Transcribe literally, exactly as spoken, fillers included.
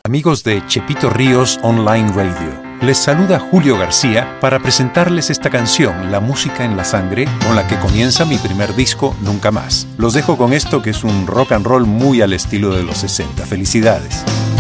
Amigos de Chepito Ríos Online Radio, les saluda Julio García para presentarles esta canción, La Música en la Sangre, con la que comienza mi primer disco, Nunca Más. Los dejo con esto que es un rock and roll muy al estilo de los sesenta. Felicidades.